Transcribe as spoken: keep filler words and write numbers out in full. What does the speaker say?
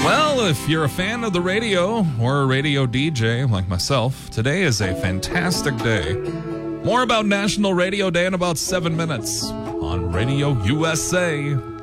Well, if you're a fan of the radio or a radio D J like myself, today is a fantastic day. More about National Radio Day in about seven minutes on Radio U S A.